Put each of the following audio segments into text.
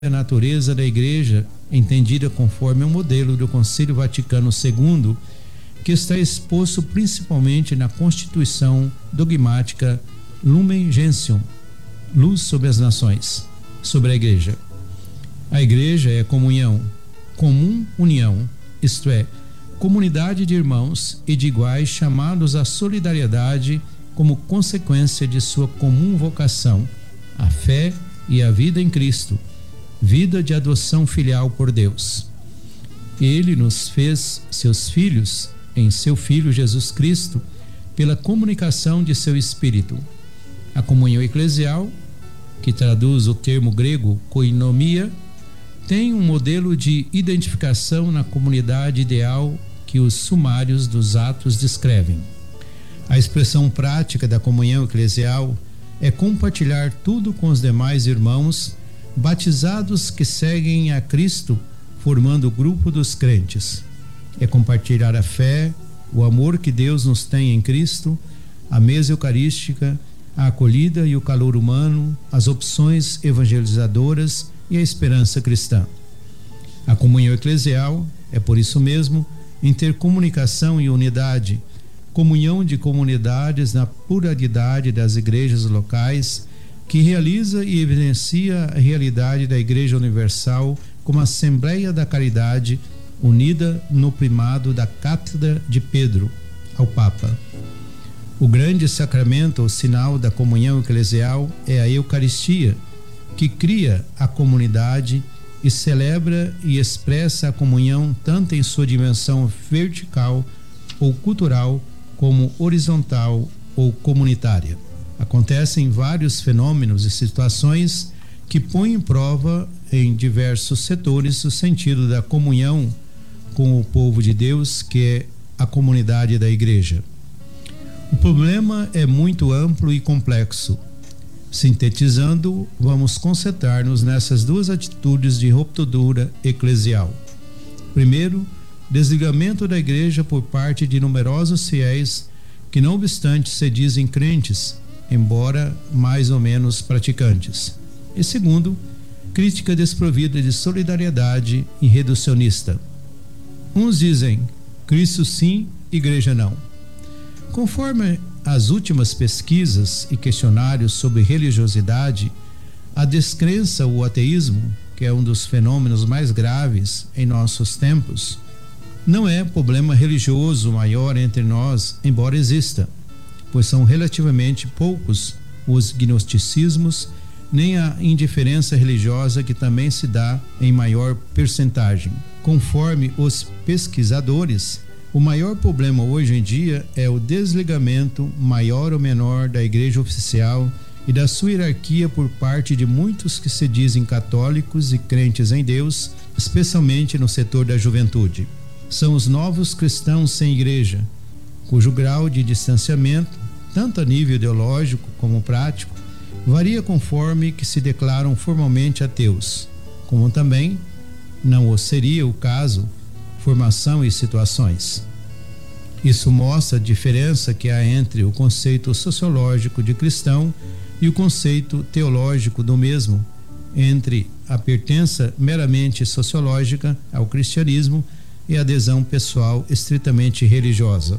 a natureza da Igreja, entendida conforme o modelo do Concílio Vaticano II, que está exposto principalmente na Constituição dogmática Lumen Gentium, Luz sobre as Nações, sobre a Igreja. A Igreja é comunhão, comum união, isto é, comunidade de irmãos e de iguais chamados à solidariedade como consequência de sua comum vocação, a fé e a vida em Cristo, vida de adoção filial por Deus. Ele nos fez seus filhos em seu Filho Jesus Cristo pela comunicação de seu Espírito. A comunhão eclesial, que traduz o termo grego koinomia, tem um modelo de identificação na comunidade ideal que os sumários dos Atos descrevem. A expressão prática da comunhão eclesial é compartilhar tudo com os demais irmãos batizados que seguem a Cristo, formando o grupo dos crentes. É compartilhar a fé, o amor que Deus nos tem em Cristo, a mesa eucarística, a acolhida e o calor humano, as opções evangelizadoras e a esperança cristã. A comunhão eclesial é, por isso mesmo, intercomunicação e unidade, comunhão de comunidades na pluralidade das igrejas locais, que realiza e evidencia a realidade da Igreja Universal como Assembleia da Caridade, unida no primado da Cátedra de Pedro ao Papa. O grande sacramento, o sinal da comunhão eclesial, é a Eucaristia, que cria a comunidade e celebra e expressa a comunhão tanto em sua dimensão vertical ou cultural como horizontal ou comunitária. Acontecem vários fenômenos e situações que põem em prova em diversos setores o sentido da comunhão com o povo de Deus, que é a comunidade da Igreja. O problema é muito amplo e complexo. Sintetizando, vamos concentrar-nos nessas duas atitudes de ruptura eclesial. Primeiro, desligamento da Igreja por parte de numerosos fiéis que, não obstante, se dizem crentes, embora mais ou menos praticantes. E segundo, crítica desprovida de solidariedade e reducionista. Uns dizem Cristo sim, Igreja não. Conforme as últimas pesquisas e questionários sobre religiosidade, a descrença ou ateísmo, que é um dos fenômenos mais graves em nossos tempos, não é problema religioso maior entre nós, embora exista, pois são relativamente poucos os gnosticismos, nem a indiferença religiosa, que também se dá em maior percentagem. Conforme os pesquisadores, o maior problema hoje em dia é o desligamento maior ou menor da Igreja oficial e da sua hierarquia por parte de muitos que se dizem católicos e crentes em Deus, especialmente no setor da juventude. São os novos cristãos sem igreja, cujo grau de distanciamento, tanto a nível ideológico como prático, varia conforme que se declaram formalmente ateus, como também não o seria o caso formação e situações. Isso mostra a diferença que há entre o conceito sociológico de cristão e o conceito teológico do mesmo, entre a pertença meramente sociológica ao cristianismo e a adesão pessoal estritamente religiosa.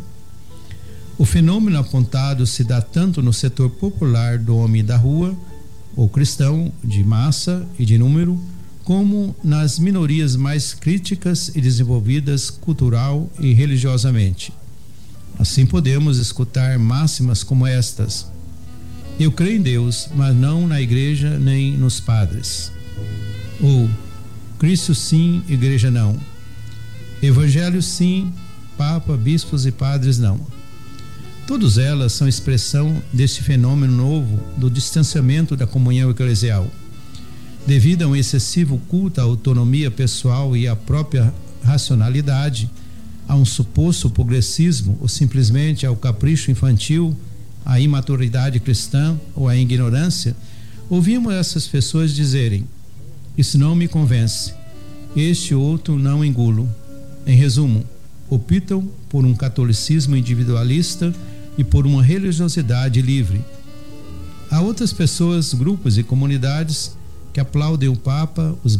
O fenômeno apontado se dá tanto no setor popular do homem da rua, ou cristão de massa e de número, como nas minorias mais críticas e desenvolvidas cultural e religiosamente. Assim podemos escutar máximas como estas: eu creio em Deus, mas não na Igreja nem nos padres. Ou Cristo sim, Igreja não. Evangelho sim, Papa, bispos e padres não. Todas elas são expressão deste fenômeno novo do distanciamento da comunhão eclesial. Devido a um excessivo culto à autonomia pessoal e à própria racionalidade, a um suposto progressismo ou simplesmente ao capricho infantil, à imaturidade cristã ou à ignorância, ouvimos essas pessoas dizerem: isso não me convence, este outro não engulo. Em resumo, optam por um catolicismo individualista e por uma religiosidade livre. Há outras pessoas, grupos e comunidades que aplaudem o Papa, os